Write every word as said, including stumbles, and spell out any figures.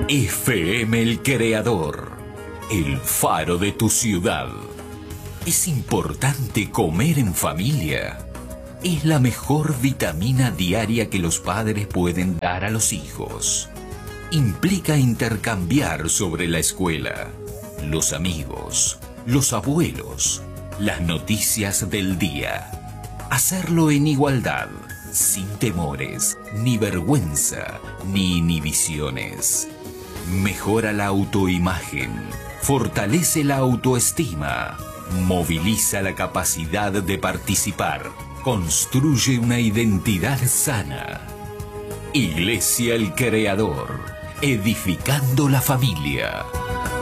F M El Creador, el faro de tu ciudad. Es importante comer en familia. Es la mejor vitamina diaria que los padres pueden dar a los hijos. Implica intercambiar sobre la escuela, los amigos, los abuelos, las noticias del día. Hacerlo en igualdad, sin temores, ni vergüenza, ni inhibiciones. Mejora la autoimagen, fortalece la autoestima, moviliza la capacidad de participar, construye una identidad sana. Iglesia El Creador, edificando la familia.